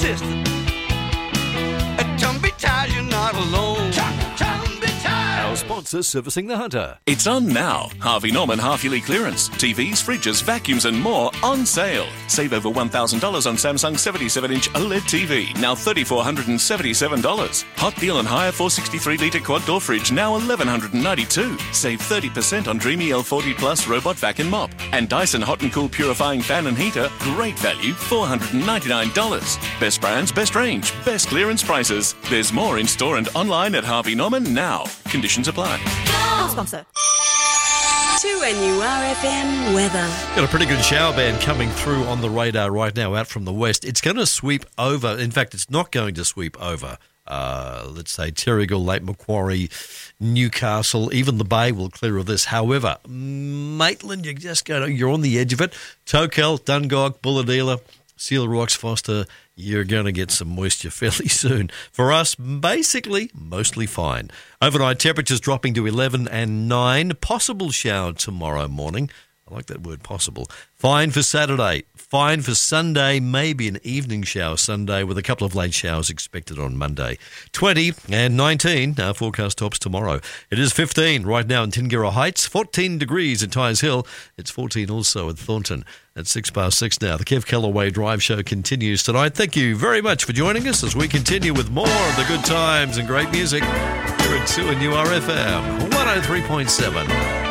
assistant. Don't be tired, you're not alone. Don't be tired. Our sponsor servicing the Hunter. It's on now. Harvey Norman half-yearly clearance. TVs, fridges, vacuums and more on sale. Save over $1,000 on Samsung 77-inch OLED TV, now $3,477. Hot Deal on higher 463-litre quad-door fridge, now $1,192. Save 30% on Dreamy L40 Plus robot vac and mop. And Dyson Hot and Cool purifying fan and heater, great value, $499. Best brands, best range, best clearance prices. There's more in store and online at Harvey Norman now. Conditions apply. Our sponsor. 2NURFM weather. Got a pretty good shower band coming through on the radar right now out from the west. It's going to sweep over. In fact, it's not going to sweep over. Let's say Terrigal, Lake Macquarie, Newcastle, even the Bay will clear of this. However, Maitland, you're on the edge of it. Tokel, Dungog, Bulladila, Seal Rocks, Foster, you're going to get some moisture fairly soon. For us, basically, mostly fine. Overnight temperatures dropping to 11 and 9. Possible shower tomorrow morning. I like that word, possible. Fine for Saturday. Fine for Sunday. Maybe an evening shower Sunday with a couple of late showers expected on Monday. 20 and 19. Our forecast tops tomorrow. It is 15 right now in Tingira Heights. 14 degrees at Tyers Hill. It's 14 also at Thornton. At 6:06 now. The Kev Callaway Drive Show continues tonight. Thank you very much for joining us as we continue with more of the good times and great music here at 2NURFM 103.7.